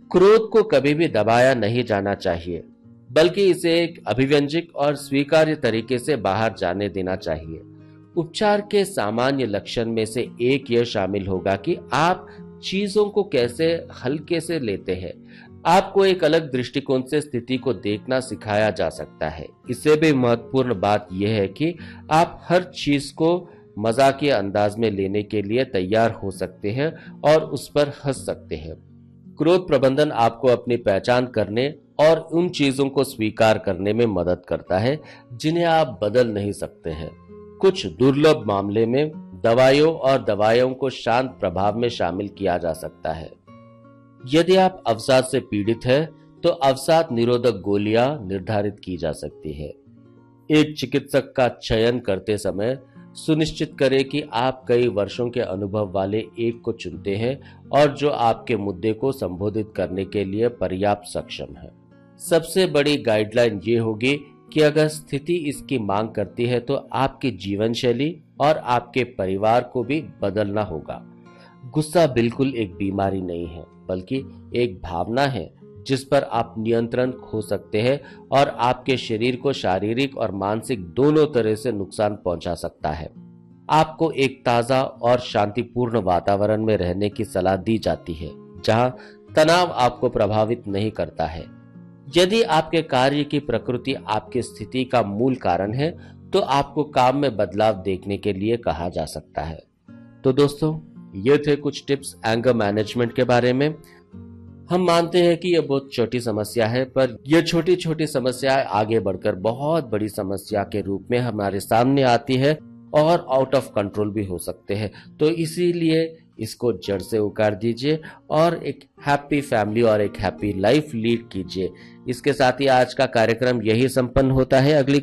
क्रोध को कभी भी दबाया नहीं जाना चाहिए, बल्कि इसे एक अभिव्यंजक और स्वीकार्य तरीके से बाहर जाने देना चाहिए। उपचार के सामान्य लक्षण में से एक यह शामिल होगा कि आप चीजों को कैसे हल्के से लेते हैं। आपको एक अलग दृष्टिकोण से स्थिति को देखना सिखाया जा सकता है। इससे भी महत्वपूर्ण बात यह है कि आप हर चीज को मजाकिया अंदाज में लेने के लिए तैयार हो सकते हैं और उस पर हंस सकते हैं। क्रोध प्रबंधन आपको अपनी पहचान करने और उन चीजों को स्वीकार करने में मदद करता है जिन्हें आप बदल नहीं सकते हैं। कुछ दुर्लभ मामले में दवाइयों और दवाइयों को शांत प्रभाव में शामिल किया जा सकता है। यदि आप अवसाद से पीड़ित हैं, तो अवसाद निरोधक गोलियां निर्धारित की जा सकती है। एक चिकित्सक का चयन करते समय सुनिश्चित करें कि आप कई वर्षों के अनुभव वाले एक को चुनते हैं और जो आपके मुद्दे को संबोधित करने के लिए पर्याप्त सक्षम है। सबसे बड़ी गाइडलाइन ये होगी कि अगर स्थिति इसकी मांग करती है तो आपकी जीवन शैली और आपके परिवार को भी बदलना होगा। गुस्सा बिल्कुल एक बीमारी नहीं है, बल्कि एक भावना है जिस पर आप नियंत्रण खो सकते हैं और आपके शरीर को शारीरिक और मानसिक दोनों तरह से नुकसान पहुंचा सकता है। आपको एक ताजा और शांतिपूर्ण वातावरण में रहने की सलाह दी जाती है, जहां तनाव आपको प्रभावित नहीं करता है। यदि आपके कार्य की प्रकृति आपकी स्थिति का मूल कारण है, तो आपको काम में बदलाव देखने के लिए कहा जा सकता है। तो दोस्तों, ये थे कुछ टिप्स एंगर मैनेजमेंट के बारे में। हम मानते हैं कि यह बहुत छोटी समस्या है, पर यह छोटी छोटी समस्याएं आगे बढ़कर बहुत बड़ी समस्या के रूप में हमारे सामने आती है और आउट ऑफ कंट्रोल भी हो सकते हैं। तो इसीलिए इसको जड़ से उखाड़ दीजिए और एक हैप्पी फैमिली और एक हैप्पी लाइफ लीड कीजिए। इसके साथ ही आज का कार्यक्रम यही संपन्न होता है। अगली